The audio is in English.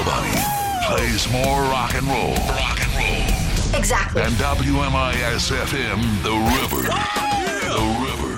nobody plays more rock and roll. Exactly. And WMIS FM, The River. The River.